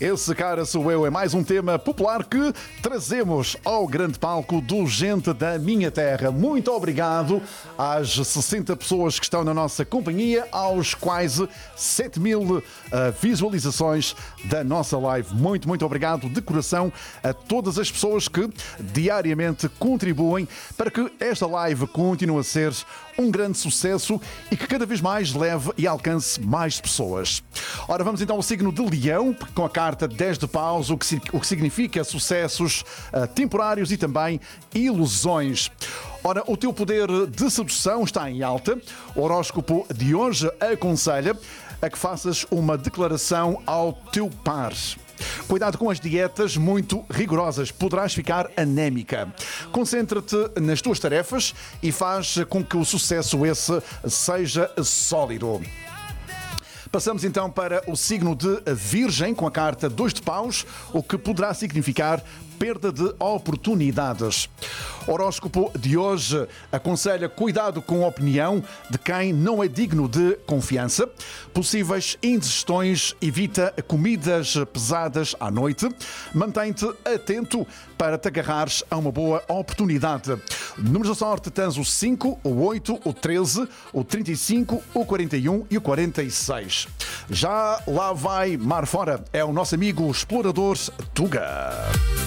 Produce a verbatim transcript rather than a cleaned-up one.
Esse cara sou eu, é mais um tema popular que trazemos ao grande palco do Gente da Minha Terra. Muito obrigado às sessenta pessoas que estão na nossa companhia, aos quase sete mil uh, visualizações da nossa live. Muito, muito obrigado de coração a todas as pessoas que diariamente contribuem para que esta live continue a ser um grande sucesso e que cada vez mais leve e alcance mais pessoas. Ora, vamos então ao signo de Leão, com a carta dez de paus, o que, o que significa sucessos uh, temporários e também ilusões. Ora, o teu poder de sedução está em alta. O horóscopo de hoje aconselha a que faças uma declaração ao teu par. Cuidado com as dietas muito rigorosas, poderás ficar anémica. Concentra-te nas tuas tarefas e faz com que o sucesso esse seja sólido. Passamos então para o signo de Virgem, com a carta dois de paus, o que poderá significar perda de oportunidades. O horóscopo de hoje aconselha cuidado com a opinião de quem não é digno de confiança. Possíveis indigestões, evita comidas pesadas à noite. Mantém-te atento para te agarrares a uma boa oportunidade. Números da sorte tens o cinco, o oito, o treze, o trinta e cinco, o quarenta e um e o quarenta e seis. Já lá vai mar fora, é o nosso amigo explorador Tuga.